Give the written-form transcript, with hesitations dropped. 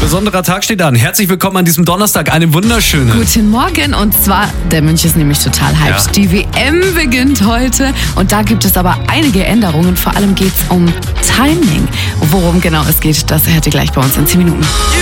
besonderer Tag steht an. Herzlich willkommen an diesem Donnerstag. Eine wunderschöne. Guten Morgen, und zwar, der Mönch ist nämlich total hyped. Ja. Die WM beginnt heute und da gibt es aber einige Änderungen. Vor allem geht es um Timing. Worum genau es geht, das hört ihr gleich bei uns in 10 Minuten.